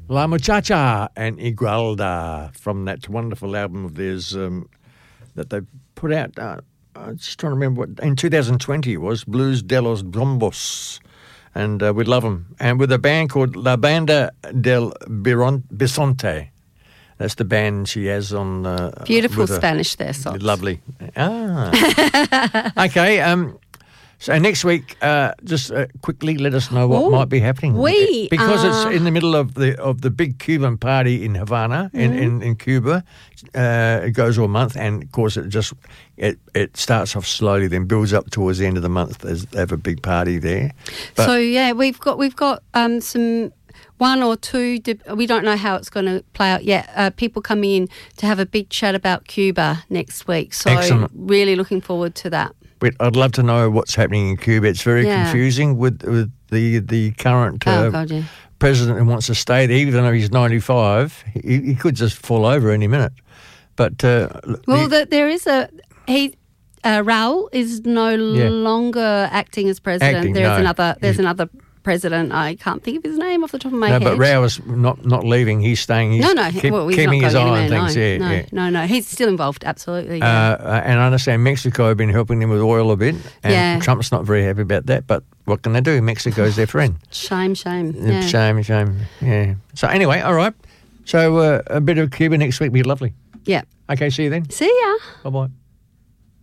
La Muchacha and Igualda from that wonderful album of theirs that they put out. I'm just trying to remember what, in 2020 it was, Blues de los Bombos. And we love them. And with a band called La Banda del Bisonte. That's the band she has on... Beautiful Spanish there, Sots. Lovely. Okay, so next week, just quickly let us know what might be happening. Because it's in the middle of the big Cuban party in Havana, in Cuba. It goes all month, and of course it starts off slowly, then builds up towards the end of the month. They have a big party there. But so yeah, we've got some. One or two, we don't know how it's going to play out yet. People coming in to have a big chat about Cuba next week. So excellent. Really looking forward to that. But I'd love to know what's happening in Cuba. It's very confusing with the current president who wants to stay there, even though he's 95. He could just fall over any minute. But there is Raul is no longer acting as president. There's another president. I can't think of his name off the top of my head. No, but Raul is not leaving. He's staying. He's keeping his eye on things. No. He's still involved. Absolutely. Yeah. And I understand Mexico have been helping them with oil a bit, and Trump's not very happy about that. But what can they do? Mexico's their friend. Shame. Yeah. Shame. Yeah. So anyway, all right. So a bit of Cuba next week would be lovely. Yeah. Okay. See you then. See ya. Bye-bye.